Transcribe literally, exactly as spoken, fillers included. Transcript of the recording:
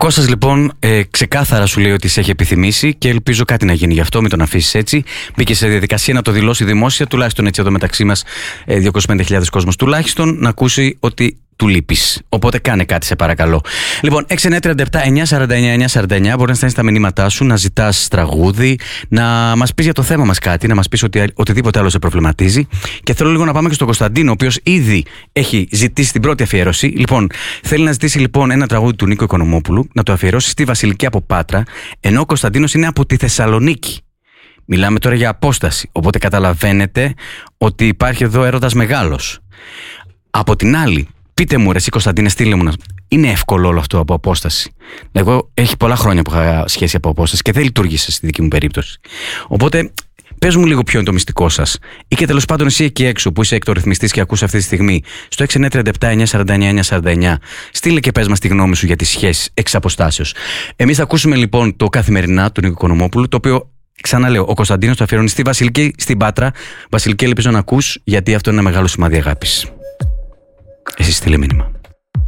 Κώστας λοιπόν ε, ξεκάθαρα σου λέει ότι σε έχει επιθυμήσει και ελπίζω κάτι να γίνει γι' αυτό, μην τον αφήσεις έτσι. Μπήκε σε διαδικασία να το δηλώσει δημόσια, τουλάχιστον έτσι εδώ μεταξύ μας ε, διακόσιες πενήντα χιλιάδες κόσμος τουλάχιστον, να ακούσει ότι του λείπεις. Οπότε κάνε κάτι, σε παρακαλώ. Λοιπόν, έξι εννιά τρία επτά εννιά σαράντα εννιά εννιά σαράντα εννιά μπορεί να στέλνεις τα μηνύματά σου, να ζητάς τραγούδι, να μας πεις για το θέμα μας κάτι, να μας πεις ότι, οτιδήποτε άλλο σε προβληματίζει. Και θέλω λίγο να πάμε και στον Κωνσταντίνο, ο οποίος ήδη έχει ζητήσει την πρώτη αφιέρωση. Λοιπόν, θέλει να ζητήσει λοιπόν ένα τραγούδι του Νίκο Οικονομόπουλου, να το αφιερώσει στη Βασιλική από Πάτρα, ενώ ο Κωνσταντίνος είναι από τη Θεσσαλονίκη. Μιλάμε τώρα για απόσταση. Οπότε καταλαβαίνετε ότι υπάρχει εδώ έρωτας μεγάλος. Από την άλλη, πείτε μου, ρε εσύ Κωνσταντίνε, στείλε μου να... Είναι εύκολο όλο αυτό από απόσταση. Εγώ έχει πολλά χρόνια που είχα σχέση από απόσταση και δεν λειτουργήσε στη δική μου περίπτωση. Οπότε, πες μου λίγο ποιο είναι το μυστικό σας. Ή και τέλος πάντων εσύ εκεί έξω που είσαι εκτορυθμιστής και ακούς αυτή τη στιγμή, στο έξι εννιά τρία επτά εννιά σαράντα εννιά εννιά σαράντα εννιά, στείλε και πες μας τη γνώμη σου για τις σχέσεις εξ αποστάσεως. Εμείς θα ακούσουμε λοιπόν το Καθημερινά του Νίκου Οικονομόπουλου, το οποίο. Ξαναλέω, ο Κωνσταντίνος το αφιερώνει στη Βασιλική, στην Πάτρα. Βασιλική, ελπίζω να ακούς, γιατί αυτό είναι ένα μεγάλο σημάδι αγάπης. Εσύ στείλε μήνυμα.